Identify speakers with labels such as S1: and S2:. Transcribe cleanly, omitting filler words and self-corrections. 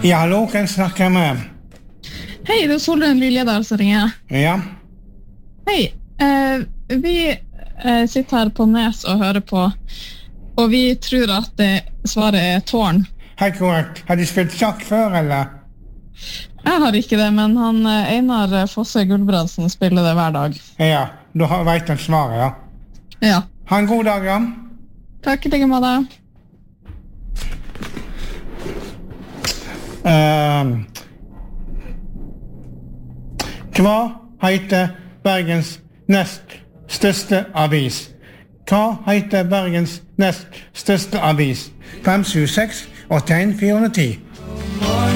S1: Ja, hallo, hvem snakker jeg med?
S2: Hei, det er Solrøn Liljedal som ringer.
S1: Ja,
S2: Hei, vi sitter her på Nes og hører på, og vi tror at svaret er tårn.
S1: helt korrekt. Har de spilt sjakk før, eller?
S2: Jeg har ikke det, men han Einar Fosse Guldbrandsen spiller det hver dag.
S1: Ja, du vet han svaret, ja.
S2: Ja,
S1: Ha en god dag, ja.
S2: takk i like måte.
S1: Hva heter Bergens nest største avis? Hva heter Bergens nest største avis? 576 81 410.